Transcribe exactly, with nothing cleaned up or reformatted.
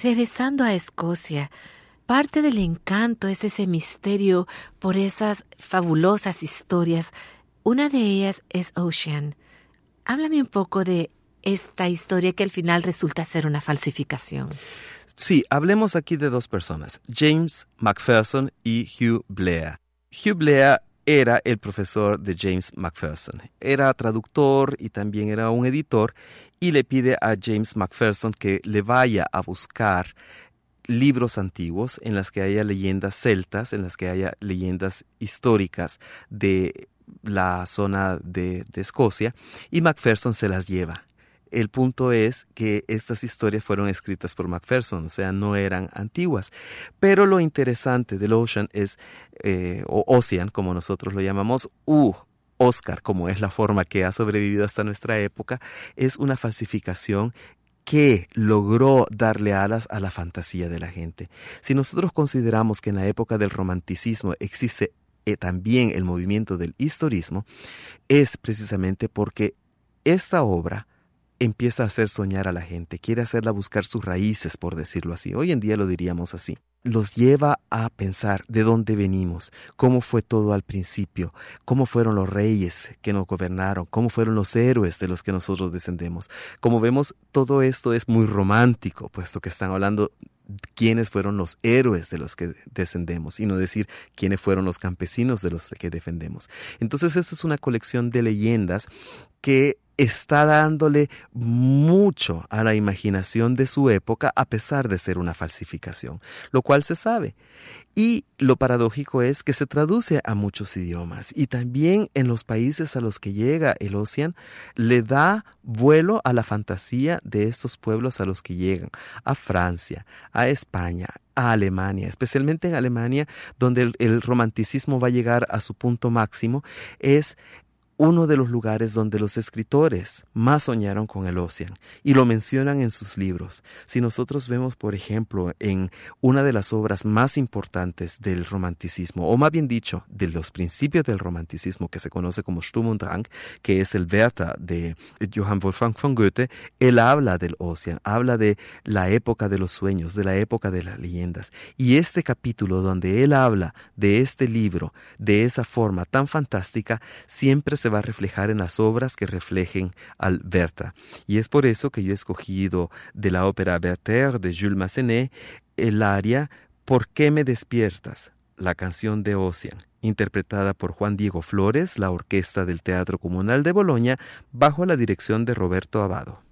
Regresando a Escocia, parte del encanto es ese misterio por esas fabulosas historias. Una de ellas es Ocean. Háblame un poco de esta historia que al final resulta ser una falsificación. Sí, hablemos aquí de dos personas, James Macpherson y Hugh Blair. Hugh Blair era el profesor de James Macpherson. Era traductor y también era un editor, y le pide a James Macpherson que le vaya a buscar libros antiguos en las que haya leyendas celtas, en las que haya leyendas históricas de la zona de, de Escocia, y Macpherson se las lleva. El punto es que estas historias fueron escritas por Macpherson, o sea, no eran antiguas. Pero lo interesante del Ocean es, eh, o Ocean, como nosotros lo llamamos, u Oscar, como es la forma que ha sobrevivido hasta nuestra época, es una falsificación que logró darle alas a la fantasía de la gente. Si nosotros consideramos que en la época del romanticismo existe eh, también el movimiento del historismo, es precisamente porque esta obra empieza a hacer soñar a la gente, quiere hacerla buscar sus raíces, por decirlo así. Hoy en día lo diríamos así. Los lleva a pensar de dónde venimos, cómo fue todo al principio, cómo fueron los reyes que nos gobernaron, cómo fueron los héroes de los que nosotros descendemos. Como vemos, todo esto es muy romántico, puesto que están hablando quiénes fueron los héroes de los que descendemos, y no decir quiénes fueron los campesinos de los que defendemos. Entonces, esta es una colección de leyendas que está dándole mucho a la imaginación de su época, a pesar de ser una falsificación, lo cual se sabe. Y lo paradójico es que se traduce a muchos idiomas, y también en los países a los que llega el Ocean le da vuelo a la fantasía de estos pueblos a los que llegan, a Francia, a España, a Alemania, especialmente en Alemania, donde el, el romanticismo va a llegar a su punto máximo. Es uno de los lugares donde los escritores más soñaron con el Ocean, y lo mencionan en sus libros. Si nosotros vemos, por ejemplo, en una de las obras más importantes del romanticismo, o más bien dicho, de los principios del romanticismo, que se conoce como Sturm und Drang, que es el Werther de Johann Wolfgang von Goethe, él habla del Ocean, habla de la época de los sueños, de la época de las leyendas. Y este capítulo donde él habla de este libro, de esa forma tan fantástica, siempre se va a reflejar en las obras que reflejen al Werther. Y es por eso que yo he escogido de la ópera Werther de Jules Massenet el aria ¿Por qué me despiertas?, la canción de Ocean, interpretada por Juan Diego Flores, la orquesta del Teatro Comunal de Boloña, bajo la dirección de Roberto Abado.